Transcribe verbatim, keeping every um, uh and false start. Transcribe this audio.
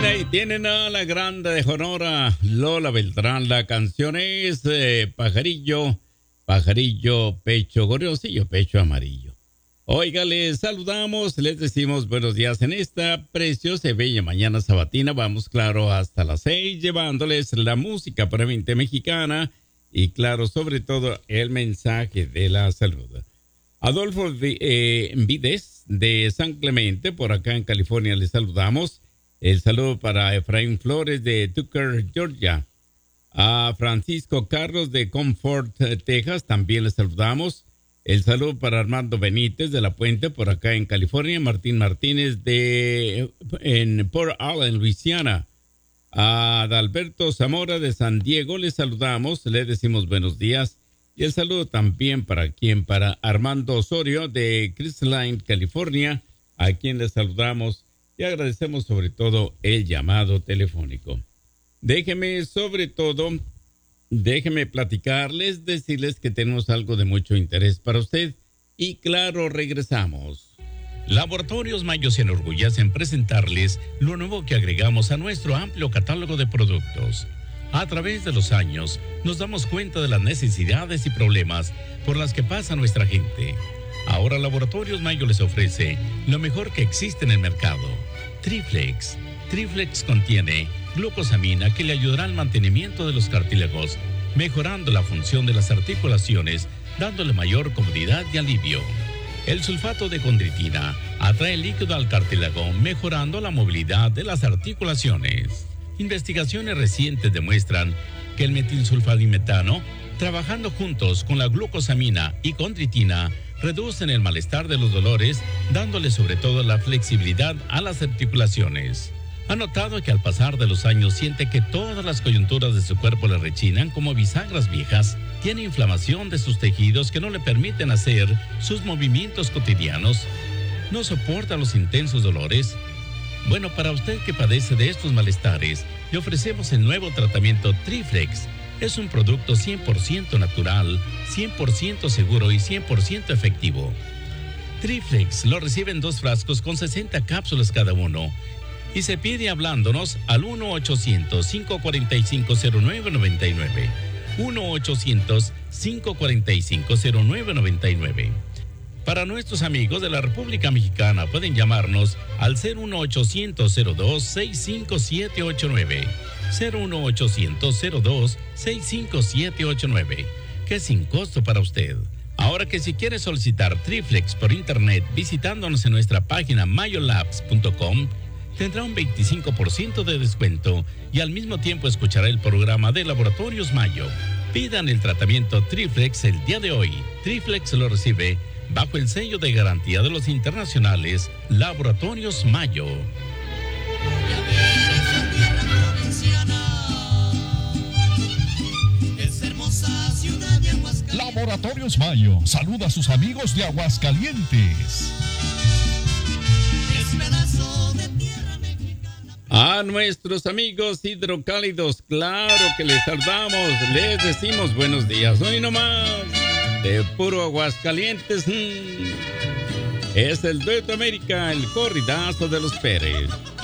ahí tienen a la grande de Sonora, Lola Beltrán. La canción es eh, Pajarillo, Pajarillo, Pecho Gorrioncillo, Pecho Amarillo. Oiga, les saludamos, les decimos buenos días en esta preciosa y bella mañana sabatina. Vamos, claro, hasta las seis, llevándoles la música puramente mexicana y, claro, sobre todo, el mensaje de la salud. Adolfo eh, Vides, de San Clemente, por acá en California, les saludamos. El saludo para Efraín Flores, de Tucker, Georgia. A Francisco Carlos, de Comfort, Texas, también les saludamos. El saludo para Armando Benítez de La Puente, por acá en California. Martín Martínez de en Port Allen, Luisiana. A Adalberto Zamora de San Diego les saludamos, le decimos buenos días. Y el saludo también para quien, para Armando Osorio de Crestline, California, a quien les saludamos y agradecemos sobre todo el llamado telefónico. Déjeme sobre todo... Déjeme platicarles, decirles que tenemos algo de mucho interés para usted y claro, regresamos. Laboratorios Mayo se enorgullece en presentarles lo nuevo que agregamos a nuestro amplio catálogo de productos. A través de los años, nos damos cuenta de las necesidades y problemas por las que pasa nuestra gente. Ahora Laboratorios Mayo les ofrece lo mejor que existe en el mercado. Triflex. Triflex contiene glucosamina que le ayudará al mantenimiento de los cartílagos, mejorando la función de las articulaciones, dándole mayor comodidad y alivio. El sulfato de condritina atrae líquido al cartílago, mejorando la movilidad de las articulaciones. Investigaciones recientes demuestran que el metilsulfadimetano, trabajando juntos con la glucosamina y condritina, reducen el malestar de los dolores, dándole sobre todo la flexibilidad a las articulaciones. Ha notado que al pasar de los años siente que todas las coyunturas de su cuerpo le rechinan como bisagras viejas. Tiene inflamación de sus tejidos que no le permiten hacer sus movimientos cotidianos. No soporta los intensos dolores. Bueno, para usted que padece de estos malestares, le ofrecemos el nuevo tratamiento Triflex. Es un producto cien por ciento natural, cien por ciento seguro y cien por ciento efectivo. Triflex lo recibe en dos frascos con sesenta cápsulas cada uno. Y se pide hablándonos al uno ochocientos, cinco cuatro cinco, cero nueve nueve nueve. uno ochocientos, cinco cuatro cinco, cero nueve nueve nueve. Para nuestros amigos de la República Mexicana pueden llamarnos al cero uno ochocientos, cero dos, seis cinco siete ocho nueve. cero uno ochocientos, cero dos, seis cinco siete ocho nueve. Que es sin costo para usted. Ahora que si quiere solicitar Triflex por internet visitándonos en nuestra página mayolabs punto com, tendrá un veinticinco por ciento de descuento y al mismo tiempo escuchará el programa de Laboratorios Mayo. Pidan el tratamiento Triflex el día de hoy. Triflex lo recibe bajo el sello de garantía de los internacionales Laboratorios Mayo. Laboratorios Mayo saluda a sus amigos de Aguascalientes. A nuestros amigos hidrocálidos, claro que les saludamos, les decimos buenos días. Hoy nomás, de puro Aguascalientes, mmm, es el Dueto América, el corridazo de los Pérez.